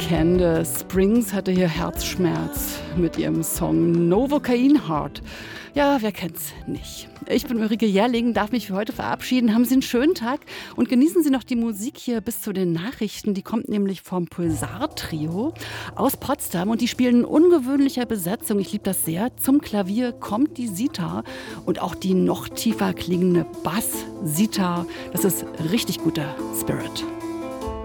Candace Springs hatte hier Herzschmerz mit ihrem Song Novocaine Heart. Ja, wer kennt's nicht? Ich bin Ulrike Jährling, darf mich für heute verabschieden. Haben Sie einen schönen Tag und genießen Sie noch die Musik hier bis zu den Nachrichten. Die kommt nämlich vom Pulsar-Trio aus Potsdam und die spielen in ungewöhnlicher Besetzung. Ich liebe das sehr. Zum Klavier kommt die Sitar und auch die noch tiefer klingende Bass-Sitar. Das ist richtig guter Spirit.